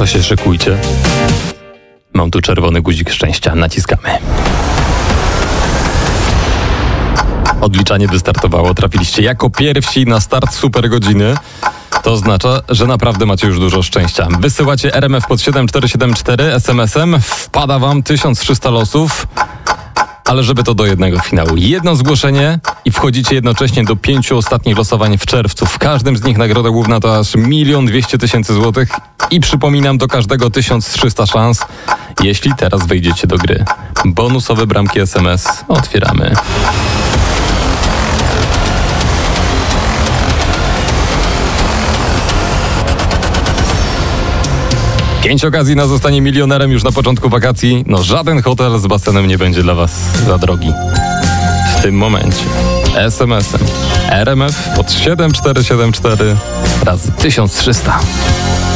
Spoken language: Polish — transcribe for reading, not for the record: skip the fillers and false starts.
To się szykujcie. Mam tu czerwony guzik szczęścia. Naciskamy. Odliczanie wystartowało. Trafiliście jako pierwsi na start super godziny. To oznacza, że naprawdę macie już dużo szczęścia. Wysyłacie RMF pod 7474 SMS-em. Wpada wam 1300 losów. Ale żeby to do jednego finału. Jedno zgłoszenie i wchodzicie jednocześnie do 5 ostatnich losowań w czerwcu. W każdym z nich nagroda główna to aż 1 200 000 złotych. I przypominam, do każdego 1300 szans, jeśli teraz wejdziecie do gry. Bonusowe bramki SMS otwieramy. 5 okazji na zostanie milionerem już na początku wakacji. No żaden hotel z basenem nie będzie dla was za drogi. W tym momencie SMS-em RMF pod 7474 razy 1300.